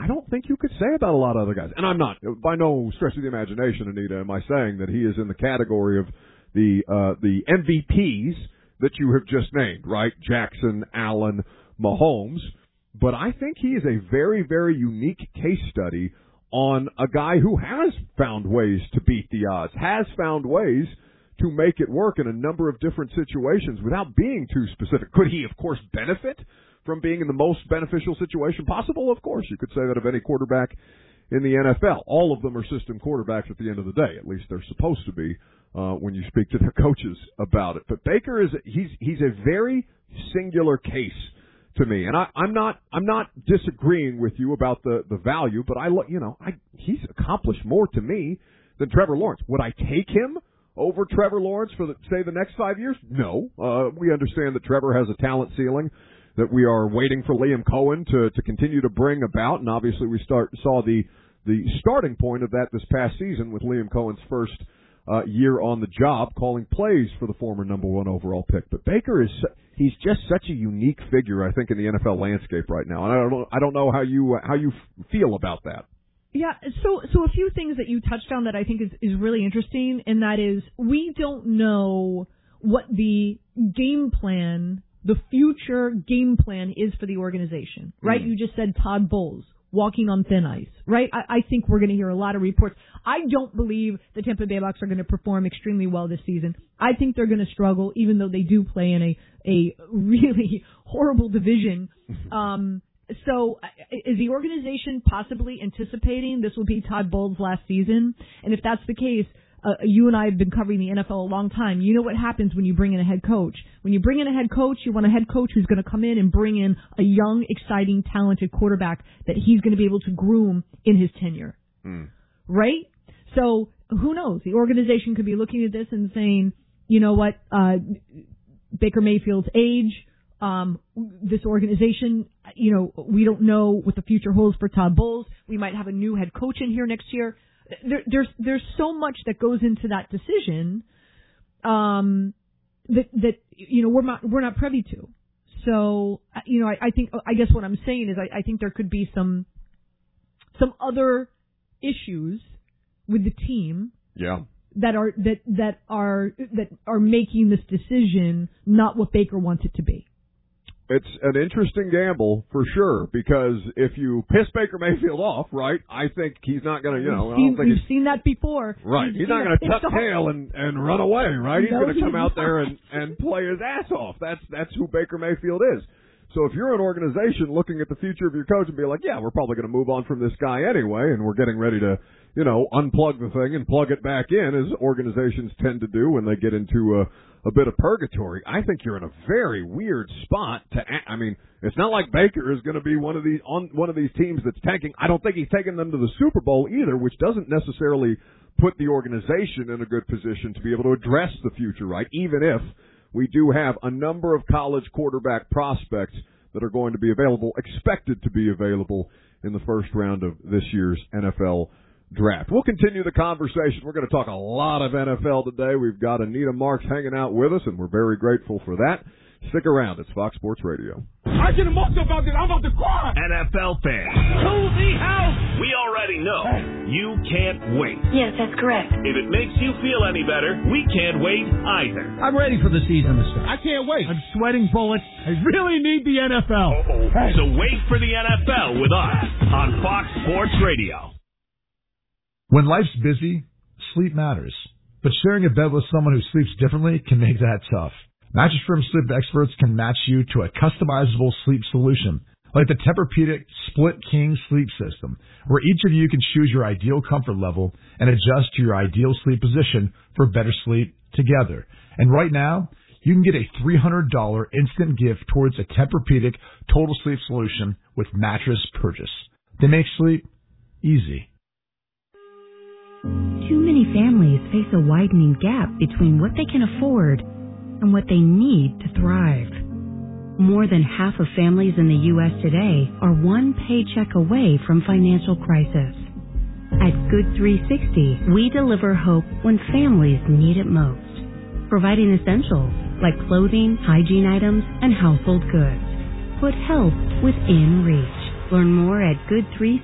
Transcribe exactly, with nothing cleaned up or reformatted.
I don't think you could say about a lot of other guys. And I'm not, by no stretch of the imagination, Anita, am I saying that he is in the category of the uh, the M V Ps that you have just named, right? Jackson, Allen, Mahomes. But I think he is a very, very unique case study on a guy who has found ways to beat the odds, has found ways to make it work in a number of different situations without being too specific. Could he, of course, benefit from being in the most beneficial situation possible? Of course, you could say that of any quarterback in the N F L. All of them are system quarterbacks at the end of the day. At least they're supposed to be uh, when you speak to their coaches about it. But Baker is he's he's a very singular case to me, and I, I'm not I'm not disagreeing with you about the the value, but I you know I he's accomplished more to me than Trevor Lawrence. Would I take him over Trevor Lawrence for, the, say, the next five years? No. Uh, we understand that Trevor has a talent ceiling that we are waiting for Liam Cohen to, to continue to bring about, and obviously we start saw the the starting point of that this past season with Liam Cohen's first uh, year on the job, calling plays for the former number one overall pick. But Baker is he's just such a unique figure, I think, in the N F L landscape right now, and I don't I don't know how you how you feel about that. Yeah, so so a few things that you touched on that I think is, is really interesting, and that is we don't know what the game plan, the future game plan is for the organization, right? Mm. You just said Todd Bowles walking on thin ice, right? I, I think we're going to hear a lot of reports. I don't believe the Tampa Bay Bucs are going to perform extremely well this season. I think they're going to struggle, even though they do play in a, a really horrible division. Um So is the organization possibly anticipating this will be Todd Bowles' last season? And if that's the case, uh, you and I have been covering the N F L a long time. You know what happens when you bring in a head coach. When you bring in a head coach, you want a head coach who's going to come in and bring in a young, exciting, talented quarterback that he's going to be able to groom in his tenure. Mm. Right? So who knows? The organization could be looking at this and saying, you know what, uh, Baker Mayfield's age, Um, this organization, you know, we don't know what the future holds for Todd Bowles. We might have a new head coach in here next year. There, there's there's so much that goes into that decision um, that that you know we're not we're not privy to. So you know, I, I think I guess what I'm saying is I, I think there could be some some other issues with the team. Yeah. That are that that are that are making this decision not what Baker wants it to be. It's an interesting gamble for sure, because if you piss Baker Mayfield off, right, I think he's not going to, you know, we've I seen, don't think we've seen that before. Right, We've he's not going to tuck tail and, and run away, right? He's no, going to come out not. there and, and play his ass off. That's that's who Baker Mayfield is. So if you're an organization looking at the future of your coach and be like, yeah, we're probably going to move on from this guy anyway, and we're getting ready to, you know, unplug the thing and plug it back in, as organizations tend to do when they get into a, a bit of purgatory, I think you're in a very weird spot to, I mean, it's not like Baker is going to be one of these, on one of these teams that's tanking. I don't think he's taking them to the Super Bowl either, which doesn't necessarily put the organization in a good position to be able to address the future, right? Even if we do have a number of college quarterback prospects that are going to be available, expected to be available in the first round of this year's N F L draft. We'll continue the conversation. We're going to talk a lot of N F L today. We've got Anita Marks hanging out with us, and we're very grateful for that. Stick around. It's Fox Sports Radio. I get emotional about this. I'm about to cry. N F L fans, to the house. We already know you can't wait. Yes, that's correct. If it makes you feel any better, we can't wait either. I'm ready for the season to start. I can't wait. I'm sweating bullets. I really need the N F L. Hey. So wait for the N F L with us on Fox Sports Radio. When life's busy, sleep matters. But sharing a bed with someone who sleeps differently can make that tough. Mattress Firm sleep experts can match you to a customizable sleep solution, like the Tempur-Pedic Split King Sleep System, where each of you can choose your ideal comfort level and adjust to your ideal sleep position for better sleep together. And right now, you can get a three hundred dollars instant gift towards a Tempur-Pedic Total Sleep Solution with mattress purchase. They make sleep easy. Too many families face a widening gap between what they can afford and what they need to thrive. More than half of families in the U S today are one paycheck away from financial crisis. At Good three sixty, we deliver hope when families need it most, providing essentials like clothing, hygiene items, and household goods. Put health within reach. Learn more at good three